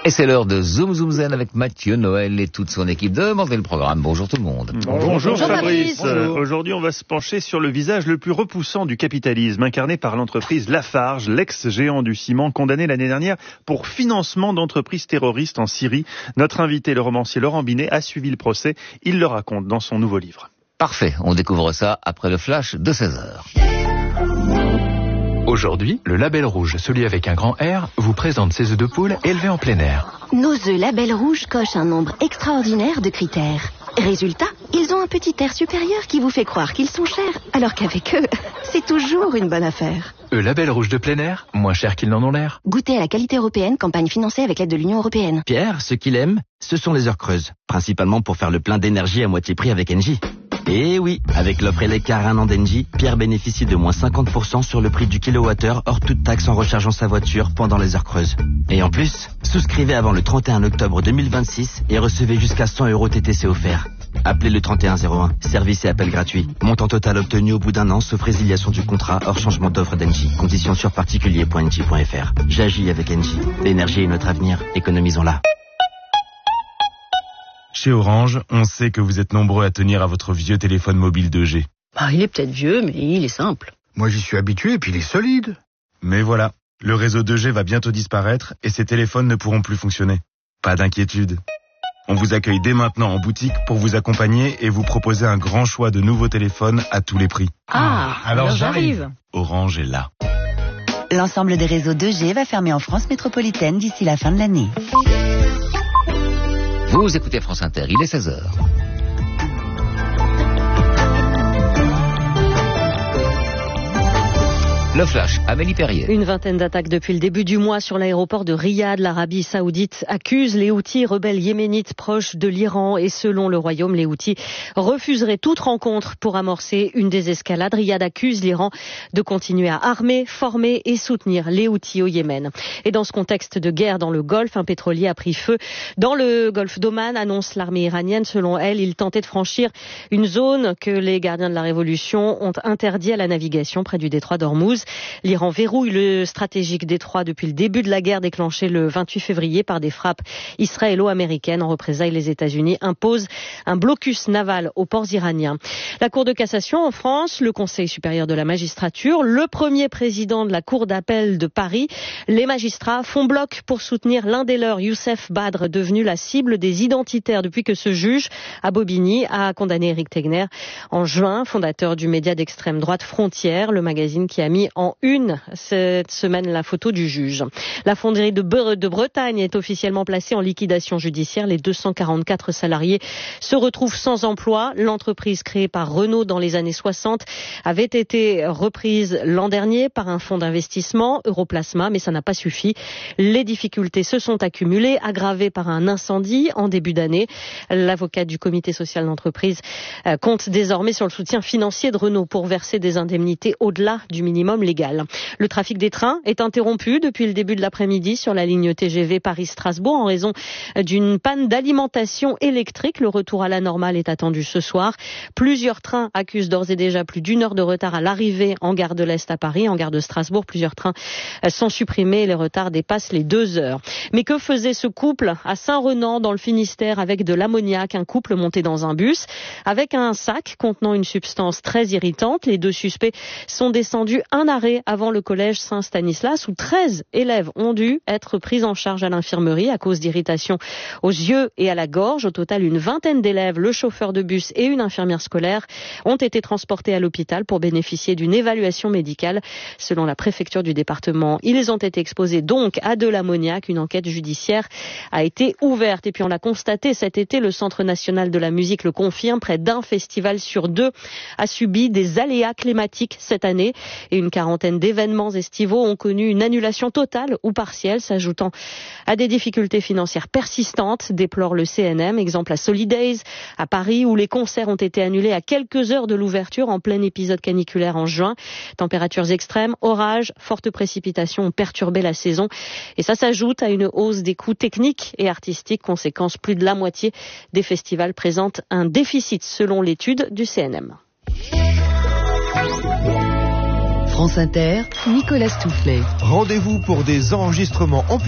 Et c'est l'heure de Zoom Zoom Zen avec Mathieu Noël et toute son équipe. Demandez le programme. Bonjour tout le monde. Bonjour Fabrice. Bonjour. Aujourd'hui, on va se pencher sur le visage le plus repoussant du capitalisme, incarné par l'entreprise Lafarge, l'ex-géant du ciment, condamné l'année dernière pour financement d'entreprises terroristes en Syrie. Notre invité, le romancier Laurent Binet, a suivi le procès. Il le raconte dans son nouveau livre. Parfait, on découvre ça après le flash de 16h. Aujourd'hui, le Label Rouge, celui avec un grand R, vous présente ses œufs de poule élevés en plein air. Nos œufs Label Rouge cochent un nombre extraordinaire de critères. Résultat, ils ont un petit air supérieur qui vous fait croire qu'ils sont chers, alors qu'avec eux, c'est toujours une bonne affaire. Label Rouge de plein air, moins cher qu'ils n'en ont l'air. Goûtez à la qualité européenne, campagne financée avec l'aide de l'Union européenne. Pierre, ce qu'il aime, ce sont les heures creuses, principalement pour faire le plein d'énergie à moitié prix avec Engie. Et oui, avec l'offre Elecar 1 an d'Engie, Pierre bénéficie de moins 50% sur le prix du kilowattheure hors toute taxe en rechargeant sa voiture pendant les heures creuses. Et en plus, souscrivez avant le 31 octobre 2026 et recevez jusqu'à 100 € TTC offerts. Appelez le 3101, service et appel gratuit. Montant total obtenu au bout d'un an, sauf résiliation du contrat hors changement d'offre d'Engie. Conditions sur particulier.engie.fr. J'agis avec Engie. L'énergie est notre avenir, économisons-la. Chez Orange, on sait que vous êtes nombreux à tenir à votre vieux téléphone mobile 2G. Il est peut-être vieux, mais il est simple. Moi j'y suis habitué et puis il est solide. Mais voilà, le réseau 2G va bientôt disparaître et ces téléphones ne pourront plus fonctionner. Pas d'inquiétude. On vous accueille dès maintenant en boutique pour vous accompagner et vous proposer un grand choix de nouveaux téléphones à tous les prix. Alors j'arrive. Orange est là. L'ensemble des réseaux 2G va fermer en France métropolitaine d'ici la fin de l'année. Vous écoutez France Inter, il est 16h. Le flash, Amélie Perrier. Une vingtaine d'attaques depuis le début du mois sur l'aéroport de Riyad. L'Arabie Saoudite accuse les Houthis, rebelles yéménites proches de l'Iran. Et selon le Royaume, les Houthis refuseraient toute rencontre pour amorcer une désescalade. Riyad accuse l'Iran de continuer à armer, former et soutenir les Houthis au Yémen. Et dans ce contexte de guerre dans le Golfe, un pétrolier a pris feu dans le Golfe d'Oman, annonce l'armée iranienne. Selon elle, il tentait de franchir une zone que les gardiens de la révolution ont interdit à la navigation près du détroit d'Ormuz. L'Iran verrouille le stratégique détroit depuis le début de la guerre déclenchée le 28 février par des frappes israélo-américaines. En représailles, les États-Unis imposent un blocus naval aux ports iraniens. La Cour de cassation en France, le Conseil supérieur de la magistrature, le premier président de la Cour d'appel de Paris. Les magistrats font bloc pour soutenir l'un des leurs, Youssef Badr, devenu la cible des identitaires depuis que ce juge à Bobigny a condamné Éric Tegner en juin, fondateur du média d'extrême droite Frontières, le magazine qui a mis en une cette semaine la photo du juge. La fonderie de Bretagne est officiellement placée en liquidation judiciaire. Les 244 salariés se retrouvent sans emploi. L'entreprise créée par Renault dans les années 60 avait été reprise l'an dernier par un fonds d'investissement, Europlasma, mais ça n'a pas suffi. Les difficultés se sont accumulées, aggravées par un incendie en début d'année. L'avocat du comité social d'entreprise compte désormais sur le soutien financier de Renault pour verser des indemnités au-delà du minimum légal. Le trafic des trains est interrompu depuis le début de l'après-midi sur la ligne TGV Paris-Strasbourg en raison d'une panne d'alimentation électrique. Le retour à la normale est attendu ce soir. Plusieurs trains accusent d'ores et déjà plus d'une heure de retard à l'arrivée en gare de l'Est à Paris. En gare de Strasbourg, plusieurs trains sont supprimés et les retards dépassent les 2 heures. Mais que faisait ce couple à Saint-Renan dans le Finistère avec de l'ammoniac? Un couple monté dans un bus avec un sac contenant une substance très irritante. Les 2 suspects sont descendus un arrêt avant le collège Saint-Stanislas où 13 élèves ont dû être pris en charge à l'infirmerie à cause d'irritation aux yeux et à la gorge. Au total, une vingtaine d'élèves, le chauffeur de bus et une infirmière scolaire ont été transportés à l'hôpital pour bénéficier d'une évaluation médicale. Selon la préfecture du département, ils ont été exposés donc à de l'ammoniac. Une enquête judiciaire a été ouverte. Et puis on l'a constaté cet été, le Centre national de la musique le confirme, près d'un festival sur 2 a subi des aléas climatiques cette année. Et une quarantaine d'événements estivaux ont connu une annulation totale ou partielle, s'ajoutant à des difficultés financières persistantes, déplore le CNM. Exemple à Solidays, à Paris, où les concerts ont été annulés à quelques heures de l'ouverture en plein épisode caniculaire en juin. Températures extrêmes, orages, fortes précipitations ont perturbé la saison. Et ça s'ajoute à une hausse des coûts techniques et artistiques. Conséquence, plus de la moitié des festivals présentent un déficit, selon l'étude du CNM. France Inter, Nicolas Stoufflet. Rendez-vous pour des enregistrements en